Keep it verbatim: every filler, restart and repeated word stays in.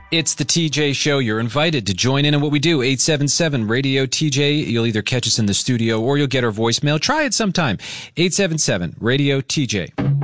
It's the T J Show. You're invited to join in on what we do. eight seven seven radio T J. You'll either catch us in the studio or you'll get our voicemail. Try it sometime. eight seven seven radio T J.